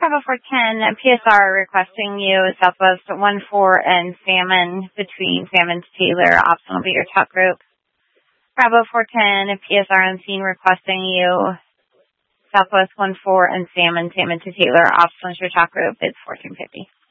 Bravo 410, PSR requesting you, Southwest 14 and Salmon between Salmon to Taylor, option will be your tuck group. Bravo 410, PSR on scene requesting you, Southwest 14 and Salmon to Taylor, option is your tuck group, it's 1450.